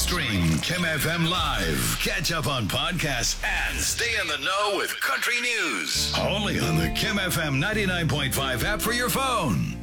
Stream Kim FM Live. Catch up on podcasts and stay in the know with country news. Only on the Kim FM 99.5 app for your phone.